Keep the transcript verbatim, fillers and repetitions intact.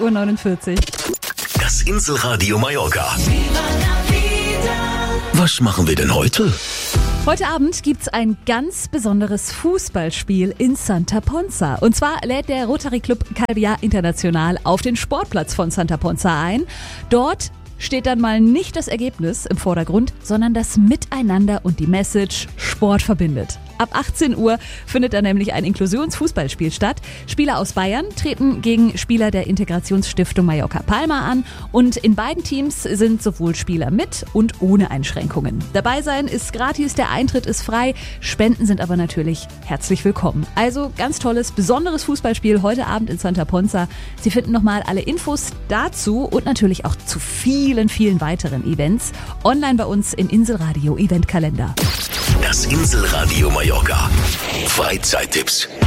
Uhr neunundvierzig. Das Inselradio Mallorca. Was machen wir denn heute? Heute Abend gibt's ein ganz besonderes Fußballspiel in Santa Ponsa. Und zwar lädt der Rotary Club Calvià International auf den Sportplatz von Santa Ponsa ein. Dort steht dann mal nicht das Ergebnis im Vordergrund, sondern das Miteinander und die Message Sport verbindet. Ab achtzehn Uhr findet da nämlich ein Inklusionsfußballspiel statt. Spieler aus Bayern treten gegen Spieler der Integrationsstiftung Mallorca Palma an und in beiden Teams sind sowohl Spieler mit und ohne Einschränkungen. Dabei sein ist gratis, der Eintritt ist frei, Spenden sind aber natürlich herzlich willkommen. Also ganz tolles, besonderes Fußballspiel heute Abend in Santa Ponsa. Sie finden nochmal alle Infos dazu und natürlich auch zu vielen, vielen weiteren Events online bei uns im Inselradio Eventkalender. Das Inselradio Mallorca. Freizeittipps.